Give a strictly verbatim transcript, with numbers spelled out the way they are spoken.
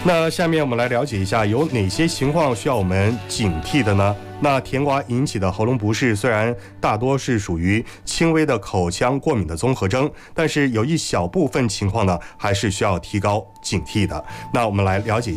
那下面我们来了解一下有哪些情况需要我们警惕的呢？那甜瓜引起的喉咙不适虽然大多是属于轻微的口腔过敏的综合征，但是有一小部分情况呢还是需要提高警惕的。那我们来了解